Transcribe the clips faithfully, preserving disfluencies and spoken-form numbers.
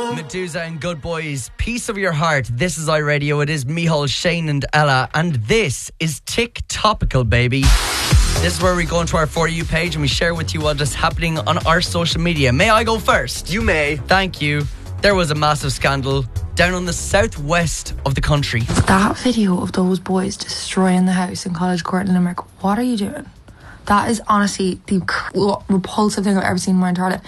Medusa and Good Boys, Piece of Your Heart. This is iRadio. It is Micheál, Shane and Ella, and this is Tick Topical, baby. This is where we go into our For You page and we share with you what is happening on our social media. May I go first? You may. Thank you. There was a massive scandal down on the southwest of the country. That video of those boys destroying the house in College Court in Limerick, what are you doing? That is honestly the repulsive thing I've ever seen in my entire life.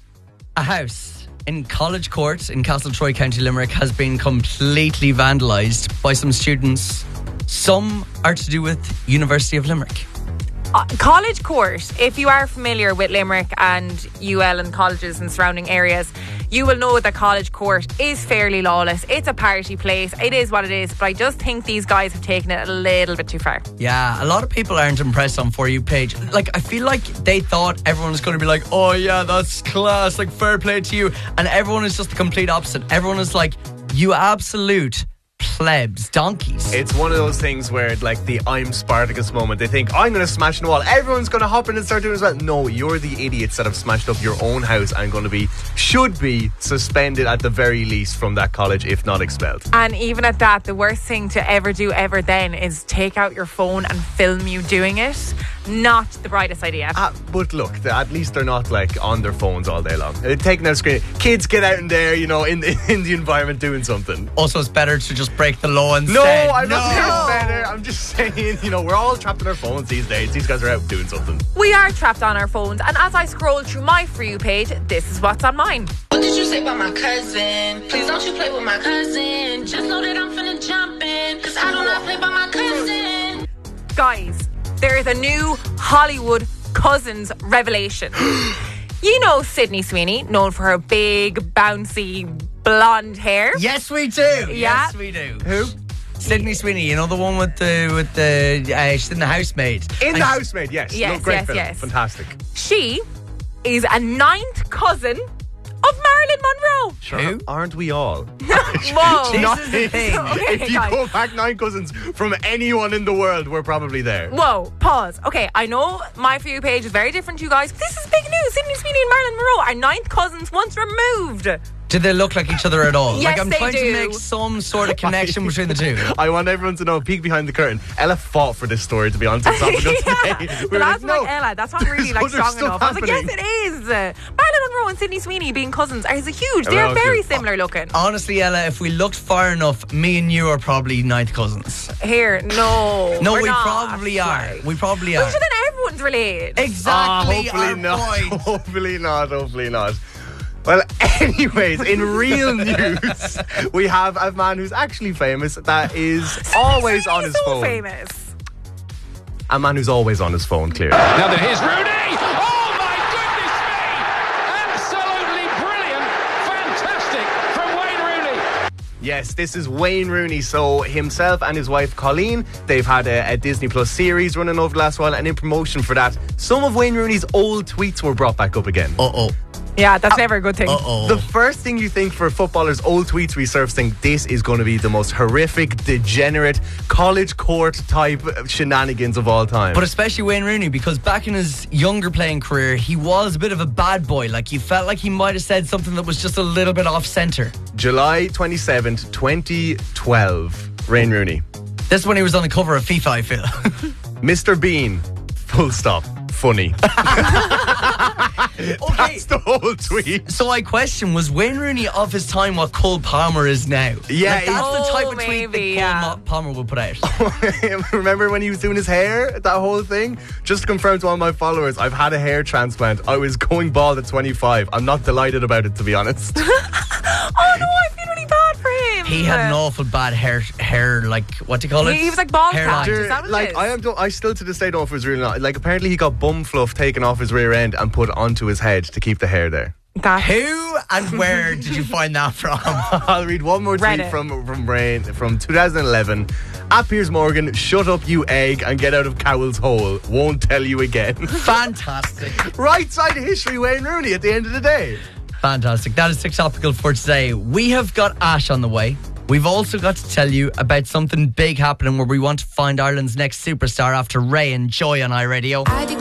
A house in College Court in Castletroy, County Limerick has been completely vandalised by some students. Some are to do with University of Limerick. Uh, College Court, if you are familiar with Limerick and U L and colleges and surrounding areas, you will know that College Court is fairly lawless. It's a party place. It is what it is. But I just think these guys have taken it a little bit too far. Yeah, a lot of people aren't impressed on For You page. Like, I feel like they thought everyone was going to be like, oh yeah, that's class, like fair play to you. And everyone is just the complete opposite. Everyone is like, you absolute plebs, donkeys. It's one of those things where, like, the I'm Spartacus moment. They think, I'm going to smash the wall. Everyone's going to hop in and start doing it as well. No, you're the idiots that have smashed up your own house and going to be, should be suspended at the very least from that college, if not expelled. And even at that, the worst thing to ever do ever then is take out your phone and film you doing it. Not the brightest idea. Uh, but look, the, at least they're not like on their phones all day long. Uh, taking out a screen. Kids, get out in there, you know, in the, in the environment doing something. Also, it's better to just break the law instead. No, I'm no. not saying it's better. I'm just saying, you know, we're all trapped in our phones these days. These guys are out doing something. We are trapped on our phones, and as I scroll through my For You page, this is what's on mine. What did you say about my cousin? Please don't you play with my cousin. Just know that I'm finna jump in, cause I do not play by my cousin. Guys, there is a new Hollywood cousins revelation. You know Sydney Sweeney, known for her big, bouncy, blonde hair. Yes, we do. Yeah. Yes, we do. Who? Sydney Sweeney, you know, the one with the with the uh, she's in The Housemaid. In And The Housemaid, yes. Yes, no, great yes, film. yes. Fantastic. She is a ninth cousin of Marilyn Monroe. Sure. Who? Aren't we all? Whoa. This Not is the thing. Okay, if you guys. go back nine cousins from anyone in the world, we're probably there. Whoa, pause. Okay, I know my For You page is very different to you guys, but this is big news. Sydney Sweeney and Marilyn Monroe are ninth cousins once removed. Do they look like each other at all? Yes, like I'm they trying do. to make some sort of connection between the two. I want everyone to know, peek behind the curtain. Ella fought for this story, to be honest. It's topical Yeah. today. The We were last like, no, one, Ella, that's not really there's like other strong stuff enough. I was like, yes, happening. it is. Marilyn Monroe and Sydney Sweeney being cousins is huge. Well, They're okay. very similar looking. Honestly, Ella, if we looked far enough, me and you are probably ninth cousins. Here, no. No, we're we not. probably are. Like, We probably well, are. so then everyone's related. Exactly. Ah, hopefully our not. point. Hopefully not. Hopefully not. Well, anyways, in real news, we have a man who's actually famous that is always on his so phone. famous. A man who's always on his phone, clearly. Now there, here's Rooney. Oh my goodness me! Absolutely brilliant, fantastic from Wayne Rooney. Yes, this is Wayne Rooney. So himself and his wife Colleen, they've had a, a Disney Plus series running over the last while, and in promotion for that, some of Wayne Rooney's old tweets were brought back up again. Uh-oh. Yeah, that's never a good thing. Uh-oh. The first thing you think for a footballer's old tweets resurfacing, this is going to be the most horrific, degenerate, college court type shenanigans of all time. But especially Wayne Rooney, because back in his younger playing career, he was a bit of a bad boy. Like, you felt like he might have said something that was just a little bit off centre. July twenty-seventh, twenty twelve, Wayne Rooney. This is when he was on the cover of FIFA, I feel. Mister Bean, full stop, funny. Okay. That's the whole tweet. So I question, was Wayne Rooney of his time what Cole Palmer is now? Yeah, Like, that's Oh, the type of tweet maybe, that Cole yeah. Ma- Palmer would put out. Remember when he was doing his hair, that whole thing? Just to confirm to all my followers, I've had a hair transplant. I was going bald at twenty-five. I'm not delighted about it, to be honest. Oh no, I feel really bad for him. He had an awful bad hair, hair like, what do you call it? He- he was like bald Hairline. patch. Is that what it like is? I am, I still to this day don't know if it was really not. Like apparently he got bum fluff taken off his rear end and put onto his head to keep the hair there. That Who and where did you find that from? I'll read one more tweet Reddit. from from Brain from two thousand eleven. At Piers Morgan, shut up you egg and get out of Cowell's hole. Won't tell you again. Fantastic. Right side of history, Wayne Rooney at the end of the day. Fantastic. That is Tick Topical for today. We have got Ash on the way. We've also got to tell you about something big happening where we want to find Ireland's next superstar after Ray and Joy on iRadio.